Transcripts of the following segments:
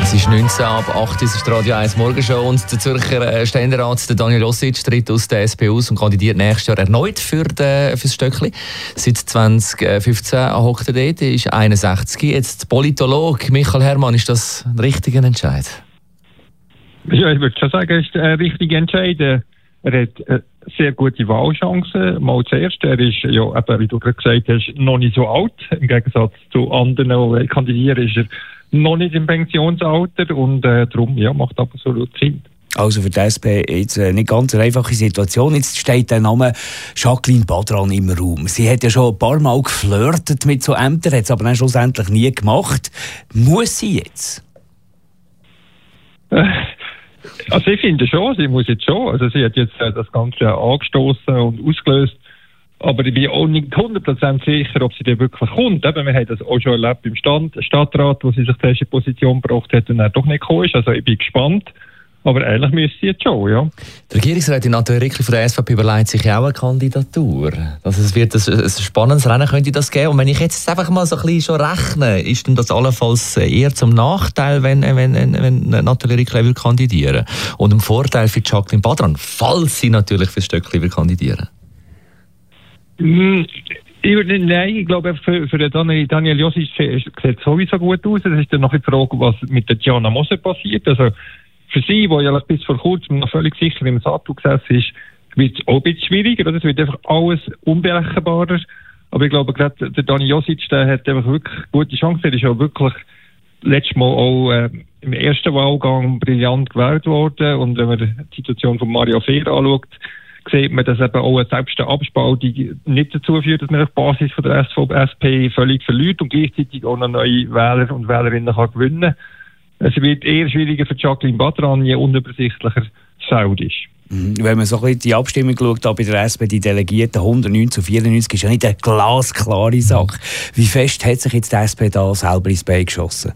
Es ist 19 ab 8, es ist die Radio 1 Morgenshow und der Zürcher Ständerat, der Daniel Josic, tritt aus der SP aus und kandidiert nächstes Jahr erneut fürs Stöckli. Seit 2015 hockt er dort, er ist 61. Jetzt Politologe Michael Herrmann, ist das ein richtiger Entscheid? Ja, ich würde schon sagen, es ist ein richtiger Entscheid. Er hat sehr gute Wahlchancen. Mal zuerst, er ist ja, eben, wie du gerade gesagt hast, noch nicht so alt. Im Gegensatz zu anderen, die kandidieren, ist er noch nicht im Pensionsalter und darum macht absolut Sinn. Also für die SP jetzt nicht ganz eine einfache Situation. Jetzt steht der Name Jacqueline Badran im Raum. Sie hat ja schon ein paar Mal geflirtet mit so Ämtern, hat es aber dann schlussendlich nie gemacht. Muss sie jetzt? Also ich finde schon, sie muss jetzt schon. Also sie hat jetzt das Ganze angestoßen und ausgelöst. Aber ich bin auch nicht 100% sicher, ob sie da wirklich kommt. Eben, wir haben das auch schon erlebt im Stadtrat, wo sie sich die erste Position gebracht hat und dann doch nicht gekommen ist. Also ich bin gespannt. Aber eigentlich müsste sie jetzt schon, ja. Die Regierungsrätin Natalie Rickli von der SVP überlegt sich ja auch eine Kandidatur. Also es wird ein spannendes Rennen könnte das geben. Und wenn ich jetzt einfach mal so ein bisschen schon rechne, ist denn das allenfalls eher zum Nachteil, wenn Natalie Rickli will kandidieren? Und ein Vorteil für Jacqueline Badran, falls sie natürlich für Stöckli will kandidieren? Ich glaube, für den Daniel Josic sieht es sowieso gut aus. Es ist dann noch die Frage, was mit der Diana Moser passiert. Also für sie, die ja bis vor kurzem noch völlig sicher im Sattel gesessen ist, wird es auch ein bisschen schwieriger. Oder? Es wird einfach alles unberechenbarer. Aber ich glaube, gerade der Daniel Josic, der hat einfach wirklich gute Chancen. Er ist ja wirklich letztes Mal auch im ersten Wahlgang brillant gewählt worden. Und wenn man die Situation von Mario Fehr anschaut, sieht man, dass eben auch selbst eine Abspaltung nicht dazu führt, dass man auf Basis von der SP völlig verliert und gleichzeitig auch noch neue Wähler und Wählerinnen kann gewinnen. Es wird eher schwieriger für Jacqueline Badran, je unübersichtlicher das Feld ist. Wenn man so ein bisschen die Abstimmung schaut, da bei der SP, die Delegierten 109-94, ist ja nicht eine glasklare Sache. Wie fest hat sich jetzt die SP da selber ins Bein geschossen?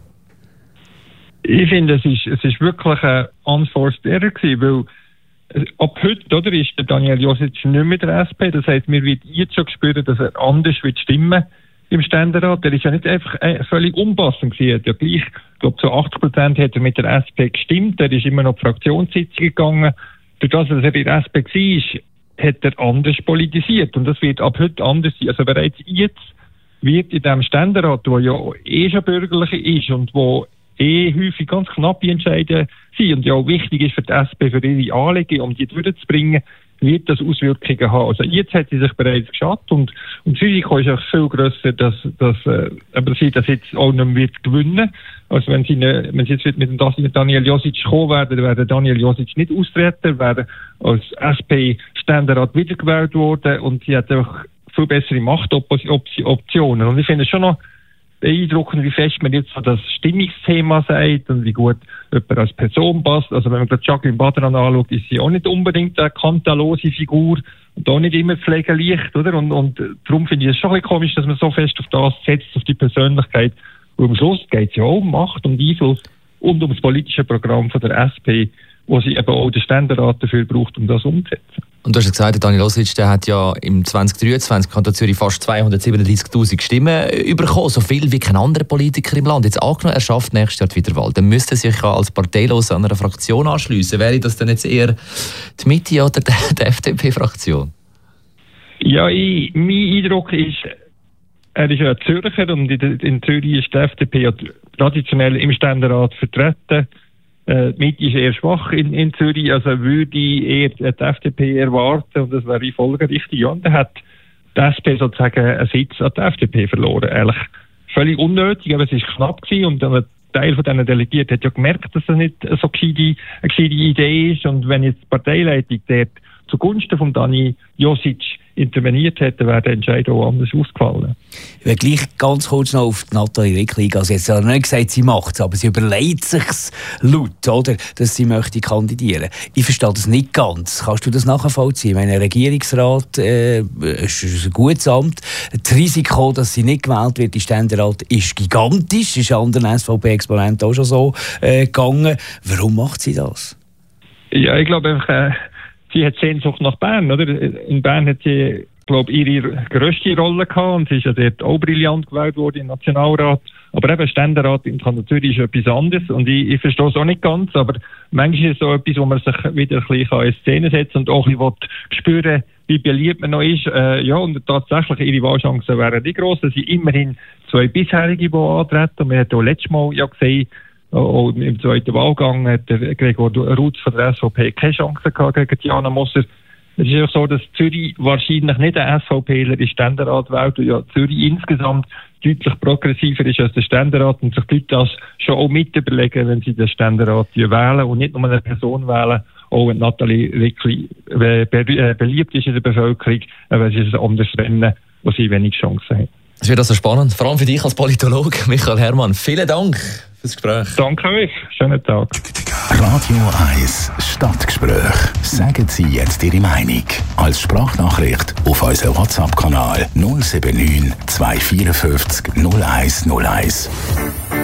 Ich finde, es ist wirklich ein unforced error gewesen, weil ab heute, oder, ist der Daniel Josic nicht mehr der SP. Das heisst, wir wird jetzt schon spüren, dass er anders wird stimmen im Ständerat. Der ist ja nicht einfach völlig unpassend gewesen. Er hat ja gleich, ich glaube, zu 80% hat er mit der SP gestimmt. Er ist immer noch die Fraktionssitzung gegangen. Durch das, dass er in der SP war, hat er anders politisiert. Und das wird ab heute anders sein. Also bereits jetzt wird in diesem Ständerat, der ja schon bürgerlich ist und wo häufig ganz knappe Entscheidungen sind und ja auch wichtig ist für die SP, für ihre Anliegen, um die durchzubringen, wird das Auswirkungen haben. Also jetzt hat sie sich bereits geschadet und das Risiko ist auch viel grösser, dass sie das jetzt auch nicht mehr gewinnen wird. Also wenn sie jetzt mit dem Daniel Josic kommen wäre Daniel Josic nicht austreten, wäre als SP-Ständerat wiedergewählt worden und sie hat einfach viel bessere Machtoptionen. Und ich finde es schon noch beeindruckend, wie fest man jetzt so das Stimmungsthema sagt und wie gut jemand als Person passt. Also wenn man gerade Jacqueline Badran anschaut, ist sie auch nicht unbedingt eine kantalose Figur und auch nicht immer pflegeleicht, oder? Und darum finde ich es schon ein bisschen komisch, dass man so fest auf das setzt, auf die Persönlichkeit. Und am Schluss geht es ja auch um Macht und Einfluss und um das politische Programm von der SP, wo sie eben auch den Ständerat dafür braucht, um das umzusetzen. Und du hast gesagt, Daniel Josic, der hat ja im 2023 Kanton Zürich fast 237'000 Stimmen bekommen, so viel wie kein anderer Politiker im Land. Jetzt angenommen, er schafft nächstes Jahr die Wiederwahl, dann müsste er sich ja als Parteiloser an einer Fraktion anschliessen. Wäre das dann jetzt eher die Mitte oder die FDP-Fraktion? Ja, mein Eindruck ist, er ist ja Zürcher und in Zürich ist die FDP ja traditionell im Ständerat vertreten. Die Mitte ist eher schwach in Zürich, also würde ich eher die FDP erwarten und das wäre folgerichtig. Ja, und dann hat die SP sozusagen einen Sitz an die FDP verloren. Eigentlich völlig unnötig, aber es war knapp gewesen und ein Teil von diesen Delegierten hat ja gemerkt, dass das nicht so eine gescheite Idee ist und wenn jetzt die Parteileitung dort zugunsten von Dani Josic interveniert hätte, wäre der Entscheid auch anders ausgefallen. Ich will gleich ganz kurz noch auf die Natalie Rickli eingehen. Sie hat ja nicht gesagt, sie macht es, aber sie überlegt sich laut, oder, dass sie möchte kandidieren. Ich verstehe das nicht ganz. Kannst du das nachvollziehen? Ein Regierungsrat ist ein gutes Amt. Das Risiko, dass sie nicht gewählt wird, im Ständerat, ist gigantisch. Ist anderen SVP-Exponenten auch schon so gegangen. Warum macht sie das? Ja, ich glaube einfach, sie hat Sehnsucht nach Bern, oder? In Bern hat sie, glaube ich, ihre grösste Rolle gehabt und sie ist ja dort auch brillant gewählt worden im Nationalrat. Aber eben Ständerat im Kanton Zürich ist etwas anderes und ich verstehe es auch nicht ganz, aber manchmal ist es so etwas, wo man sich wieder ein bisschen in Szene setzen und auch ein bisschen spüren, wie beliebt man noch ist. Ja, und tatsächlich, ihre Wahlchancen wären nicht gross. Es sind immerhin 2 bisherige, die antreten. Wir haben auch letztes Mal ja gesehen, auch im zweiten Wahlgang hat der Gregor Rutz von der SVP keine Chance gehabt gegen Diana Moser. Es ist auch so, dass Zürich wahrscheinlich nicht ein SVPler in Ständerat wählt, weil ja Zürich insgesamt deutlich progressiver ist als der Ständerat und sich die Leute das schon auch mit überlegen, wenn sie den Ständerat wählen und nicht nur eine Person wählen, auch wenn Nathalie Rickli beliebt ist in der Bevölkerung, weil sie ein anderes Rennen, wo sie wenig Chancen haben. Es wird also spannend, vor allem für dich als Politologe, Michael Herrmann. Vielen Dank fürs Gespräch. Danke euch, schönen Tag. Radio 1 Stadtgespräch. Sagen Sie jetzt Ihre Meinung als Sprachnachricht auf unseren WhatsApp-Kanal 079 254 0101.